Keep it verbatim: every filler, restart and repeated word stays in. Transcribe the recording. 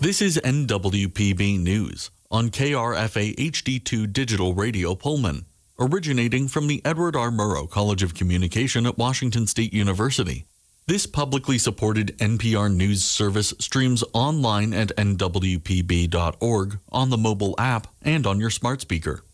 This is N W P B News on K R F A H D two Digital Radio Pullman, originating from the Edward R. Murrow College of Communication at Washington State University. This publicly supported N P R News service streams online at N W P B dot org, on the mobile app, and on your smart speaker.